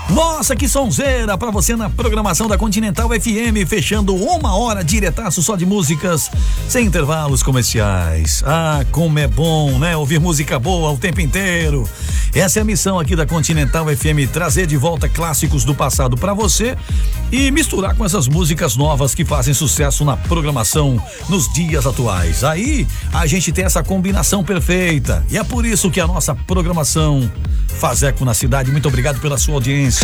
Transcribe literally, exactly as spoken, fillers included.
Nossa, que sonzeira pra você na programação da Continental F M, fechando uma hora diretaço só de músicas, sem intervalos comerciais. Ah, como é bom, né? Ouvir música boa o tempo inteiro. Essa é a missão aqui da Continental F M, trazer de volta clássicos do passado pra você e misturar com essas músicas novas que fazem sucesso na programação nos dias atuais. Aí, a gente tem essa combinação perfeita e é por isso que a nossa programação faz eco na cidade. Muito obrigado pela sua audiência.